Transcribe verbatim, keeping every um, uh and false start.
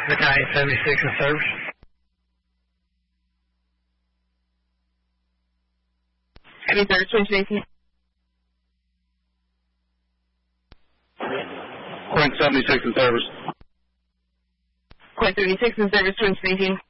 Battalion seventy-six in service. Heavy service, Twin eighteen. Quint seventy-six in service. Quint seventy-six in service, Twin eighteen.